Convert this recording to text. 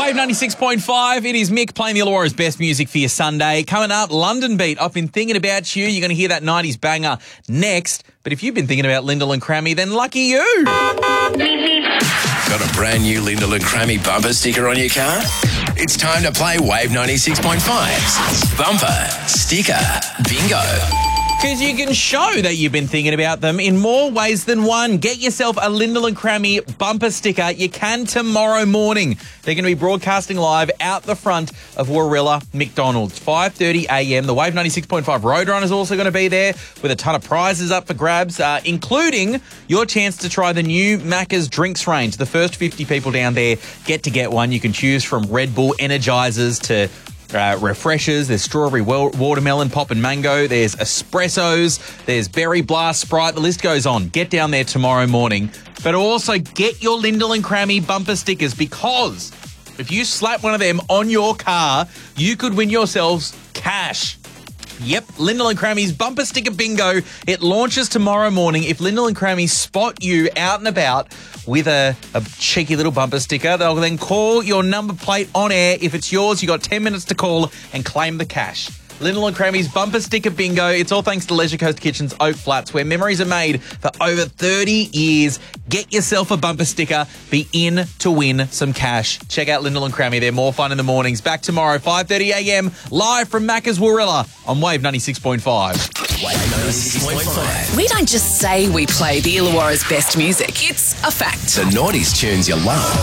Wave 96.5, it is Mick playing the Illawarra's best music for your Sunday. Coming up, London Beat. I've been thinking about you. You're going to hear that 90s banger next. But if you've been thinking about Lyndall and Crammy, then lucky you. Got a brand new Lyndall and Crammy bumper sticker on your car? It's time to play Wave 96.5's Bumper Sticker Bingo. Because you can show that you've been thinking about them in more ways than one. Get yourself a Lyndall and Crammy bumper sticker. You can tomorrow morning. They're going to be broadcasting live out the front of Warrilla McDonald's, 5:30 a.m. The Wave 96.5 Roadrunner is also going to be there with a ton of prizes up for grabs, including your chance to try the new Macca's drinks range. The first 50 people down there get one. You can choose from Red Bull Energizers to refreshers. There's strawberry watermelon, pop and mango. There's espressos. There's berry blast, Sprite. The list goes on. Get down there tomorrow morning. But also get your Lyndall and Crammy bumper stickers, because if you slap one of them on your car, you could win yourselves cash. Yep, Lyndall and Crammy's bumper sticker bingo. It launches tomorrow morning. If Lyndall and Crammy spot you out and about with a cheeky little bumper sticker, they'll then call your number plate on air. If it's yours, you got 10 minutes to call and claim the cash. Lyndall and Crammy's bumper sticker bingo. It's all thanks to Leisure Coast Kitchens Oak Flats, where memories are made for over 30 years. Get yourself a bumper sticker. Be in to win some cash. Check out Lyndall and Crammy. They're more fun in the mornings. Back tomorrow, 5:30 a.m, live from Macca's Warrilla on Wave 96.5. Wave 96.5. We don't just say we play the Illawarra's best music. It's a fact. The noughties tunes you love.